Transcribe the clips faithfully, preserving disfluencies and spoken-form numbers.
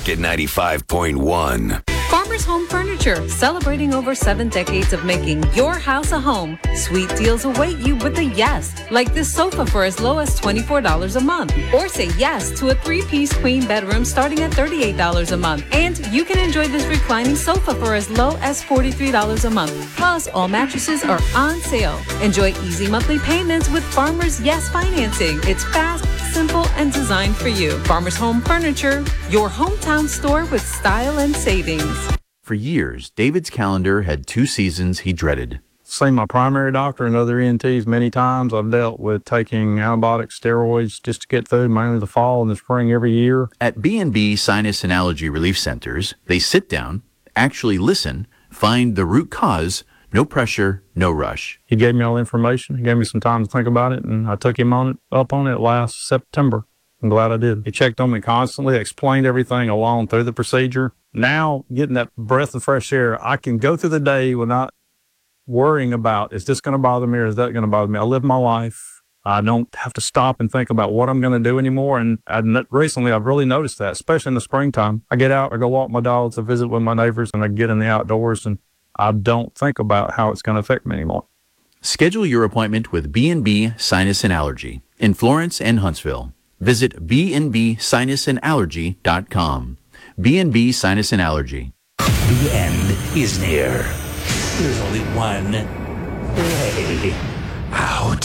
Rocket ninety-five point one. Farmers Home Furniture, celebrating over seven decades of making your house a home. Sweet deals await you with a yes, like this sofa for as low as twenty-four dollars a month. Or say yes to a three-piece queen bedroom starting at thirty-eight dollars a month. And you can enjoy this reclining sofa for as low as forty-three dollars a month. Plus, all mattresses are on sale. Enjoy easy monthly payments with Farmers Yes Financing. It's fast, simple, and designed for you. Farmers Home Furniture, your hometown store with style and savings. For years, David's calendar had two seasons he dreaded. Seen my primary doctor and other E N Ts many times. I've dealt with taking antibiotics, steroids just to get through mainly the fall and the spring every year. At B and B Sinus and Allergy Relief Centers, they sit down, actually listen, find the root cause, no pressure, no rush. He gave me all the information. He gave me some time to think about it, and I took him on it, up on it last September. I'm glad I did. He checked on me constantly, explained everything along through the procedure. Now, getting that breath of fresh air, I can go through the day without worrying about, is this going to bother me or is that going to bother me? I live my life. I don't have to stop and think about what I'm going to do anymore. And I, recently, I've really noticed that, especially in the springtime. I get out, I go walk my dogs, I visit with my neighbors, and I get in the outdoors, and I don't think about how it's going to affect me anymore. Schedule your appointment with B and B Sinus and Allergy in Florence and Huntsville. Visit b and b sinus and allergy dot com. B and B Sinus and Allergy. The end is near. There's only one way out.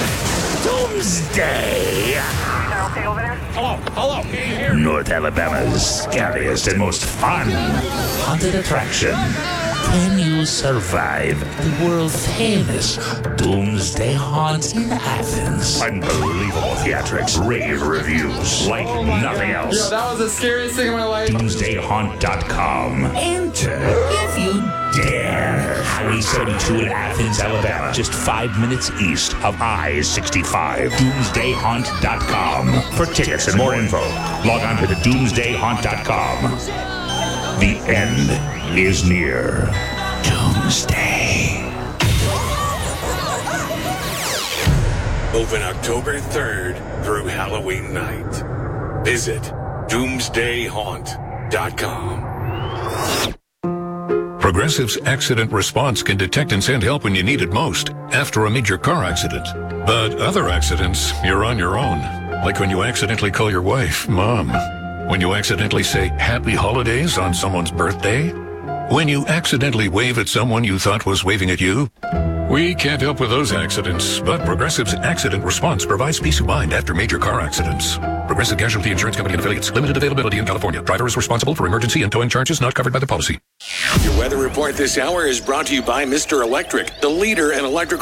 Doomsday! Hello, hello, can you hear me? North Alabama's scariest and most fun haunted attraction. Can you survive the world-famous Doomsday Haunt in Athens? Unbelievable theatrics, rave reviews, like oh nothing God. else. Yeah, that was the scariest thing in my life. doomsday haunt dot com. Enter if you dare. Highway seventy-two in Athens, Alabama, just five minutes east of I sixty-five. doomsday haunt dot com. For tickets and more info, log on to the doomsday haunt dot com. The end is near. Doomsday. Open October third through Halloween night. Visit doomsday haunt dot com. Progressive's accident response can detect and send help when you need it most, after a major car accident. But other accidents, you're on your own. Like when you accidentally call your wife Mom. When you accidentally say Happy Holidays on someone's birthday. When you accidentally wave at someone you thought was waving at you. We can't help with those accidents, but Progressive's accident response provides peace of mind after major car accidents. Progressive Casualty Insurance Company and affiliates. Limited availability in California. Driver is responsible for emergency and towing charges not covered by the policy. Your weather report this hour is brought to you by Mister Electric, the leader in electrical